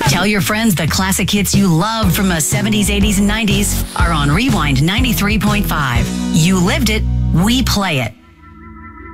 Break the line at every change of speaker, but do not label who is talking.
Tell your friends the classic hits you loved from the 70s, 80s, and 90s are on Rewind 93.5. You lived it, we play it.